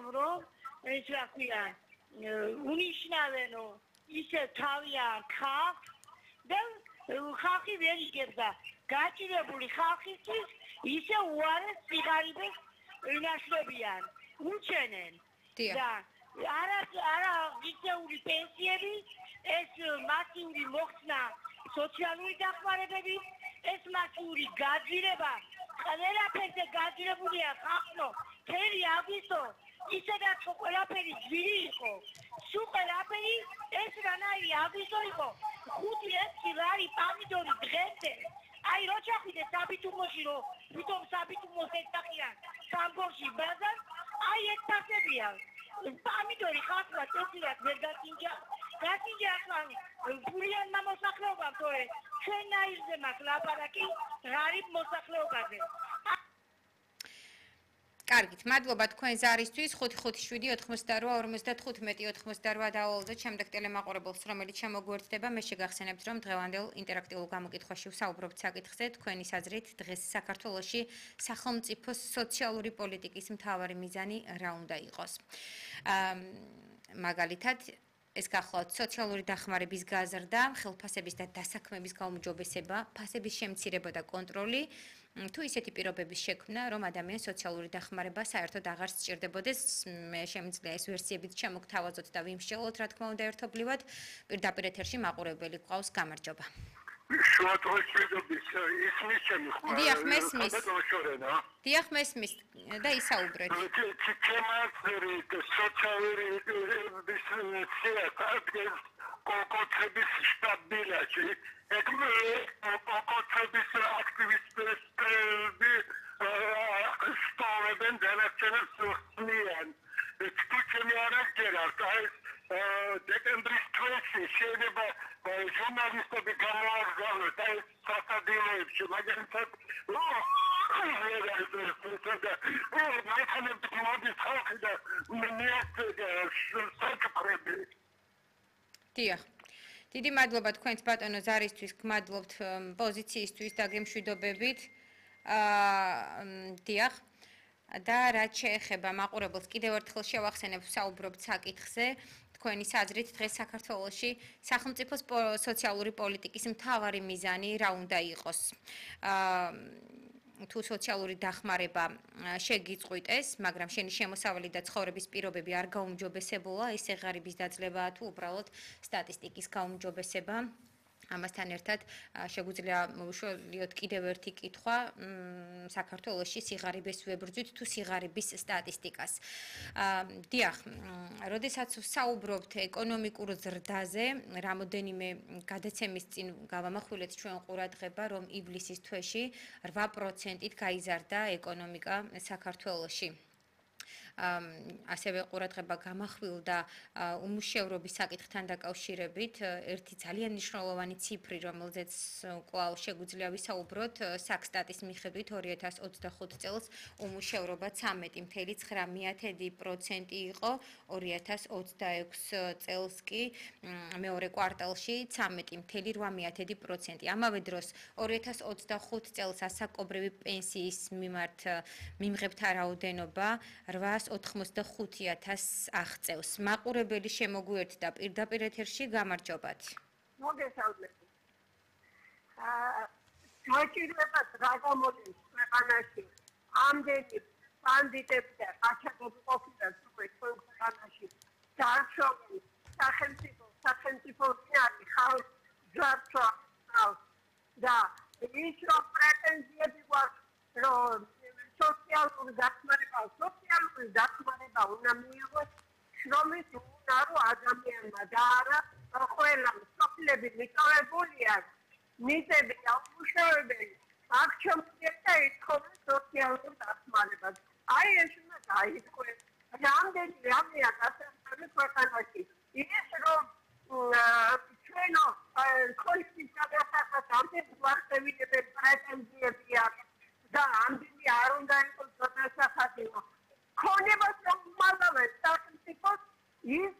რომ ეს რა ქვია უნიშნავენო ისე თავიან ხალხს და ხალხი ვერ იგებდა გაჭირებული ხალხისთვის ისე უარეს სიღარიბეს ინაშლებიან უჩენენ და არა გიწეული პენსიები ეს მასიური მოხსნა სოციალური დახმარებები ეს მასიური გაძირება ყველაფერზე გაძირებულია ხალხო თერი აგვისტო ისედაც ყველაფერი ძვირი იყო სულ ყველაფერი ეს რანაირი აგვისტო იყო 5 ლარი პამიდორი დღემდე აი რო ჩახვიდე საბიტუმოში რომ თვითონ საბიტუმოს ეცახიან სამბორში ბაზარ აი ეს ფასებია პამიდორი ხალხმა წესილად ვერ გაკინჯა ახლა ფულიანმა მოსახლეობამ თორე ჩვენაირზე მაქვს ლაპარაკი ღარიბ მოსახლეობაზე კარგით, მადლობა თქვენ ზარისთვის 557-88-55-88 დავალოდოთ შემდეგ ტელემაყურებელს, რომელიც შემოგვერთდება. მე შეგახსენებთ, რომ დღევანდელ ინტერაქტიულ გამოკითხვაში ვსაუბრობთ საკითხზე, თქვენი აზრით დღეს საქართველოში სახელმწიფოს სოციალური პოლიტიკის მთავარი მიზანი რა უნდა იყოს. მაგალითად ეს გახლავთ სოციალური დახმარების გაზრდა, ხელფასების და დასაქმების გაუმჯობესება, ფასების შემცირება და კონტროლი, თუ ისეთი პირობების შექმნა, რომ ადამიანს სოციალური დახმარება საერთოდ აღარ სჭირდებოდეს, მე შემიძლია ეს ვერსიებიც შემოგთავაზოთ და ვიმსჯელოთ, რა თქმა უნდა, ერთობლივად, პირდაპირ ეთერში მაყურებელი გვყავს, გამარჯობა. დიახ, მესმის. დიახ, მესმის და ისაუბრეთ. კოკოთების შტაბ-ბილაში კოკოთების აქტივისტები სტოვებენ დანარჩენებს ხსნიან. თვითონ არ აღგერავთ დეკემბრის თვეში შეიძლება ჟურნალისტები გამოაგზავნოთ აი სასადილოებში მაგალითად დიახ. დიდი მადლობა თქვენს ბატონო ზარისთვის, გმადლობთ პოზიციისთვის და გემშვიდობებით. დიახ. და რაც შეეხება მაყურებელს კიდევ ერთხელ შევახსენებ ვსაუბრობთ საკითხზე თქვენი აზრით დღეს საქართველოში სახელმწიფოს სოციალური პოლიტიკის მთავარი მიზანი რა უნდა იყოს თუ სოციალური დახმარება შეგიწყვიტეს მაგრამ შენი შემოსავალი და ცხოვრების პირობები არ გაუმჯობესებულა ესე ღარიბის დაძლევა თუ უბრალოდ სტატისტიკის გაუმჯობესება ამასთან ერთად შეგვიძლია მოვიშველიოთ კიდევ ერთი კითხვა საქართველოში სიღარიბეს ვებრძვით თუ სიღარიბის სტატისტიკას. დიახ, როდესაც ვსაუბრობთ ეკონომიკურ ზრდაზე, რამოდენიმე გადაცემის წინ გავამახვილეთ ჩვენ ყურადღება, რომ ივლისის თვეში 8%-ით გაიზარდა ეკონომიკა საქართველოში. ასევე ყურადღება გამახვილდა უმუშევრობის საკითხთან დაკავშირებით ერთი ძალიან მნიშვნელოვანი ციფრი, რომელზეც კვლავ შეგვიძლია ვისაუბროთ, საქსტატის მიხედვით 2025 წელს უმუშევრობა 13.9% იყო, 2026 წელს კი მეორე კვარტალში 13.8%. ამავე დროს 2025 წელს ასაკობრივი პენსიის მიმართ მიმღებთა რაოდენობა 885,000 აღწევს. მაყურებელი შემოგვიერთდა პირდაპირ ეთერში, გამარჯობათ. მოგესალმებით. მოჭირდება რა გამოდის ქვეყანაში ამდენი ბანდიტები და ყაჩაღები ყოფილან უკვე ქვეყანაში დარჩოდნენ სახელმწიფო წინააღმდეგ ხალხს ძარცვა და ის რომ პრეტენზიები გვაქვს რომ სოციალური დახმარება უნდა მიიღოს შრომის უნარო ადამიანმა და არა ყველა სოფლები მიტოვებულია მიზები და უმუშევრობელი აქ შემოგვიერთდა ეთქობენ სოციალურ დახმარებას. აი ეს უნდა გაითქვეს რამდენია გასართობი ქვეყანაში ის რომ ჩვენო კოლექტივის გადასახადს ამდენი ვახტევიდებენ პრეტენზიები აქვს და ამდენი არ უნდა იყოს გადასახადი. ქონებას რომ უმალავენ სახელმწიფოს ის